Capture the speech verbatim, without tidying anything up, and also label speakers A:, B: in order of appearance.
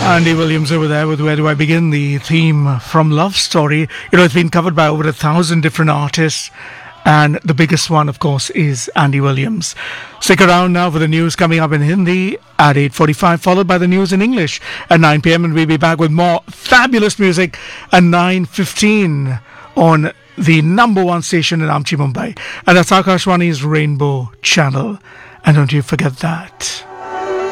A: Andy Williams over there with Where Do I Begin, the theme from Love Story. You know, it's been covered by over a thousand different artists, and the biggest one, of course, is Andy Williams. Stick around now for the news coming up in Hindi at eight forty-five, followed by the news in English at nine p.m, and we'll be back with more fabulous music at nine fifteen on the number one station in Amchi, Mumbai. And that's Akashwani's Rainbow Channel. And don't you forget that.